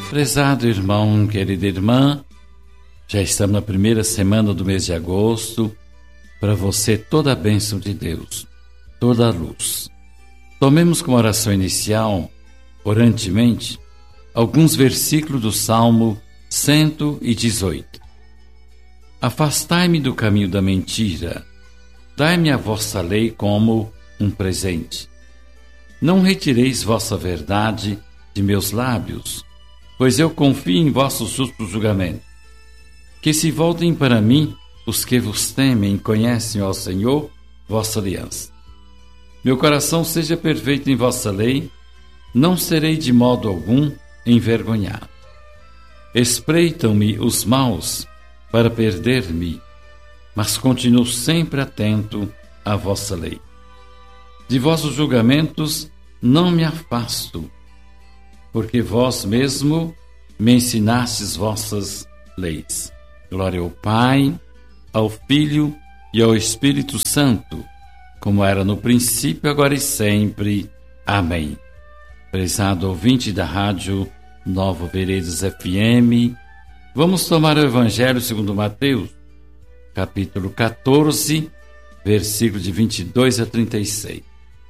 Prezado irmão, querida irmã, já estamos na primeira semana do mês de agosto. Para você, toda a bênção de Deus, toda a luz. Tomemos como oração inicial, orantemente, alguns versículos do Salmo 118. Afastai-me do caminho da mentira, dai-me a vossa lei como um presente. Não retireis vossa verdade de meus lábios, pois eu confio em vosso justo julgamento. Que se voltem para mim os que vos temem e conhecem, ó Senhor, vossa aliança. Meu coração seja perfeito em vossa lei, não serei de modo algum envergonhado. Espreitam-me os maus para perder-me, mas continuo sempre atento à vossa lei. De vossos julgamentos não me afasto, porque vós mesmo me ensinastes vossas leis. Glória ao Pai, ao Filho e ao Espírito Santo, como era no princípio, agora e sempre. Amém. Prezado ouvinte da Rádio Nova Veredas FM, vamos tomar o Evangelho segundo Mateus, capítulo 14, versículo de 22 a 36.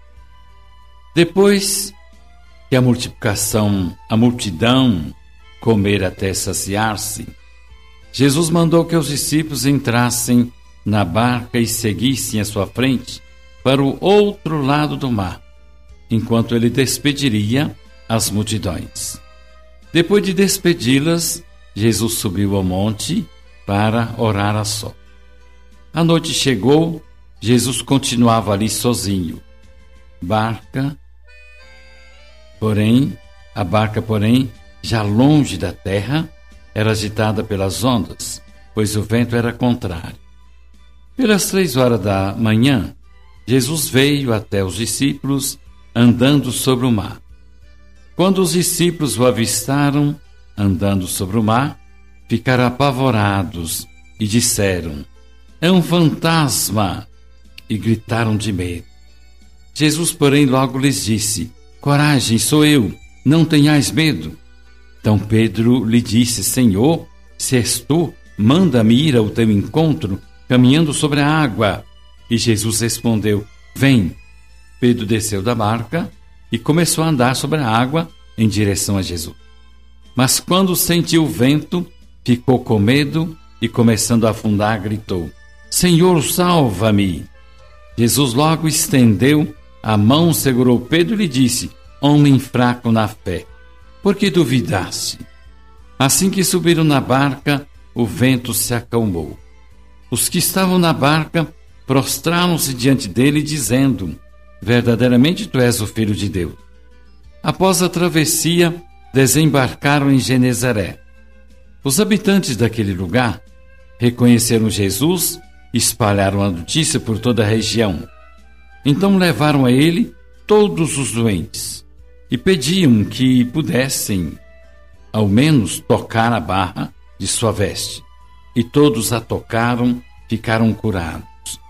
Depois que a multidão comer até saciar-se, Jesus mandou que os discípulos entrassem na barca e seguissem à sua frente para o outro lado do mar, enquanto ele despediria as multidões. Depois de despedi-las, Jesus subiu ao monte para orar a sós. A noite chegou, Jesus continuava ali sozinho. A barca, porém, já longe da terra, era agitada pelas ondas, pois o vento era contrário. Pelas 3 horas da manhã, Jesus veio até os discípulos, andando sobre o mar. Quando os discípulos o avistaram, andando sobre o mar, ficaram apavorados e disseram: "É um fantasma!" e gritaram de medo. Jesus, porém, logo lhes disse: "Coragem, sou eu, não tenhais medo." Então Pedro lhe disse: "Senhor, se és tu, manda-me ir ao teu encontro, caminhando sobre a água." E Jesus respondeu: "Vem." Pedro desceu da barca e começou a andar sobre a água em direção a Jesus. Mas quando sentiu o vento, ficou com medo e, começando a afundar, gritou: "Senhor, salva-me!" Jesus logo estendeu a mão, segurou Pedro e lhe disse: "Homem fraco na fé, por que duvidaste?" Assim que subiram na barca, o vento se acalmou. Os que estavam na barca prostraram-se diante dele, dizendo: "Verdadeiramente tu és o Filho de Deus." Após a travessia, desembarcaram em Genezaré. Os habitantes daquele lugar reconheceram Jesus e espalharam a notícia por toda a região. Então levaram a ele todos os doentes e pediam que pudessem, ao menos, tocar a barra de sua veste. E todos a tocaram, ficaram curados.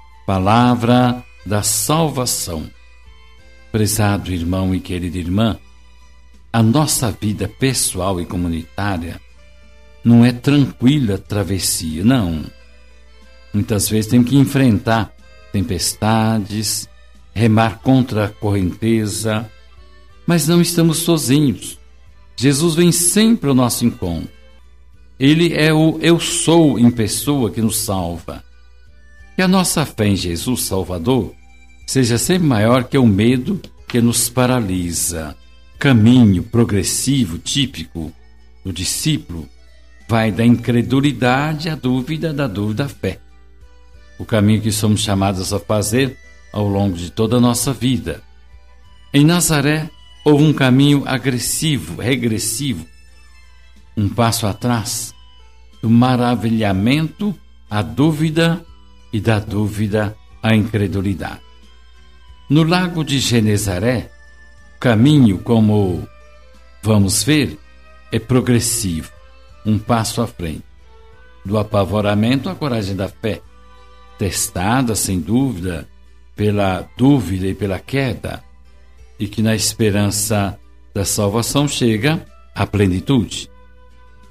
Palavra da salvação. Prezado irmão e querida irmã, a nossa vida pessoal e comunitária não é tranquila travessia, não. Muitas vezes temos que enfrentar tempestades, remar contra a correnteza, mas não estamos sozinhos. Jesus vem sempre ao nosso encontro. Ele é o Eu Sou em pessoa que nos salva. Que a nossa fé em Jesus Salvador seja sempre maior que o medo que nos paralisa. Caminho progressivo, típico do discípulo, vai da incredulidade à dúvida, da dúvida à fé. O caminho que somos chamados a fazer ao longo de toda a nossa vida. Em Nazaré, houve um caminho agressivo, regressivo, um passo atrás, do maravilhamento à dúvida e da dúvida à incredulidade. No lago de Genezaré, o caminho, como vamos ver, é progressivo, um passo à frente. Do apavoramento à coragem da fé, testada, sem dúvida, pela dúvida e pela queda, e que na esperança da salvação chega à plenitude.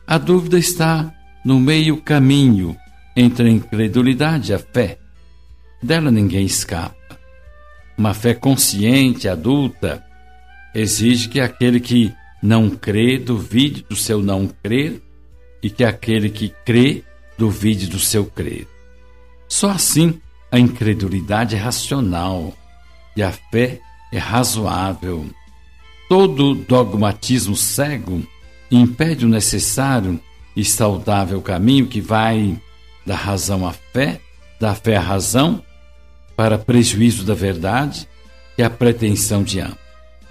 A dúvida está no meio caminho entre a incredulidade e a fé. Dela ninguém escapa. Uma fé consciente, adulta, exige que aquele que não crê duvide do seu não crer e que aquele que crê duvide do seu crer. Só assim a incredulidade é racional e a fé é razoável. Todo dogmatismo cego impede o necessário e saudável caminho que vai da razão à fé, da fé à razão, para prejuízo da verdade e a pretensão de ambos.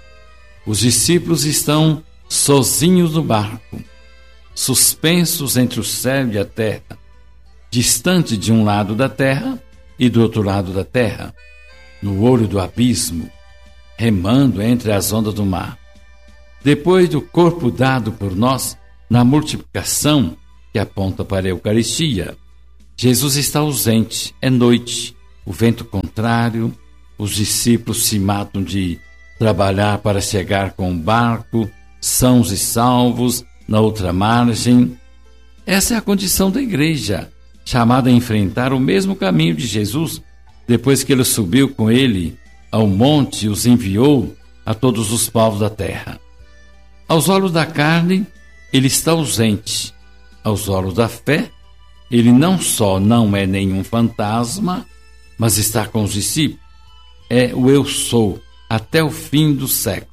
Os discípulos estão sozinhos no barco, suspensos entre o céu e a terra, distante de um lado da terra e do outro lado da terra, no olho do abismo, remando entre as ondas do mar. Depois do corpo dado por nós na multiplicação que aponta para a Eucaristia, Jesus está ausente, é noite, o vento contrário, os discípulos se matam de trabalhar para chegar com o barco, sãos e salvos, na outra margem. Essa é a condição da igreja, chamada a enfrentar o mesmo caminho de Jesus, depois que ele subiu com ele ao monte e os enviou a todos os povos da terra. Aos olhos da carne, ele está ausente. Aos olhos da fé, ele não só não é nenhum fantasma, mas está com os discípulos. É o eu sou, até o fim do século.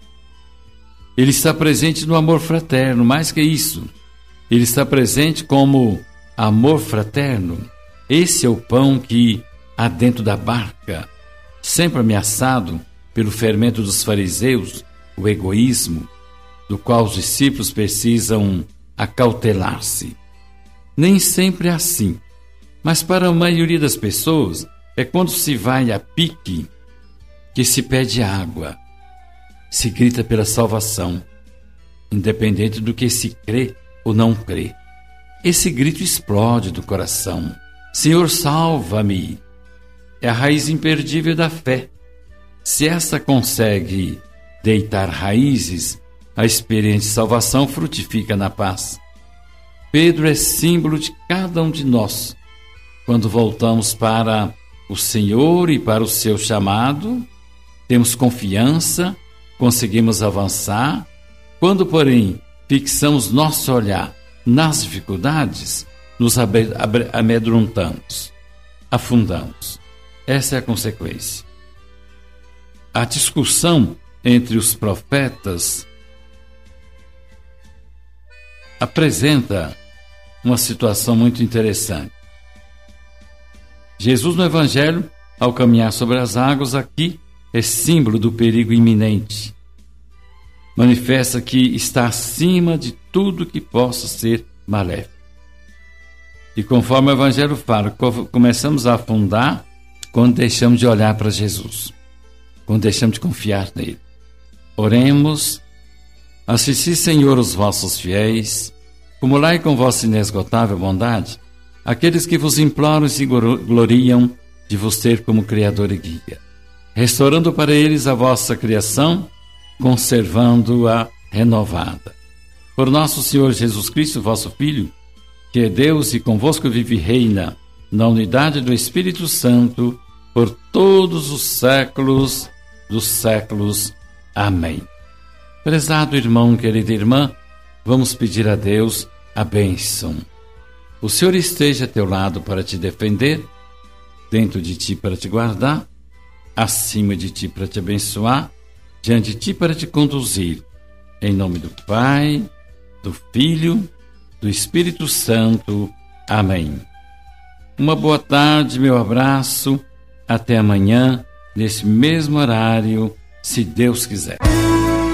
Ele está presente no amor fraterno, mais que isso. Ele está presente como amor fraterno. Esse é o pão que há dentro da barca, sempre ameaçado pelo fermento dos fariseus, o egoísmo, do qual os discípulos precisam acautelar-se. Nem sempre é assim, mas para a maioria das pessoas é quando se vai a pique que se pede água, se grita pela salvação, independente do que se crê ou não crê. Esse grito explode do coração. Senhor, salva-me! É a raiz imperdível da fé. Se esta consegue deitar raízes, a experiência de salvação frutifica na paz. Pedro é símbolo de cada um de nós. Quando voltamos para o Senhor e para o seu chamado, temos confiança, conseguimos avançar. Quando, porém, fixamos nosso olhar nas dificuldades, nos amedrontamos, afundamos. Essa é a consequência. A discussão entre os profetas apresenta uma situação muito interessante. Jesus no Evangelho, ao caminhar sobre as águas, aqui é símbolo do perigo iminente. Manifesta que está acima de tudo que possa ser maléfico. E conforme o Evangelho fala, começamos a afundar quando deixamos de olhar para Jesus, quando deixamos de confiar nele. Oremos. Assisti, Senhor, os vossos fiéis, acumulai com vossa inesgotável bondade aqueles que vos imploram e se gloriam de vos ter como Criador e Guia, restaurando para eles a vossa criação, conservando-a renovada. Por nosso Senhor Jesus Cristo, vosso Filho, que é Deus e convosco vive e reina, na unidade do Espírito Santo, por todos os séculos dos séculos. Amém. Prezado irmão, querida irmã, vamos pedir a Deus a bênção. O Senhor esteja a teu lado para te defender, dentro de ti para te guardar, acima de ti para te abençoar, diante de ti para te conduzir. Em nome do Pai, do Filho, do Espírito Santo. Amém. Uma boa tarde, meu abraço. Até amanhã, nesse mesmo horário, se Deus quiser.